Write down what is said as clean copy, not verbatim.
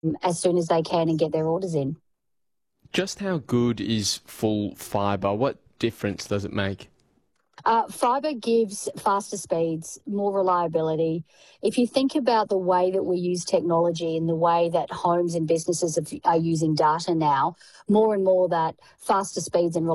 as soon as they can and get their orders in. Just how good is full fibre? What difference does it make? Fibre gives faster speeds, more reliability. If you think about the way that we use technology and the way that homes and businesses are using data now, more and more that faster speeds and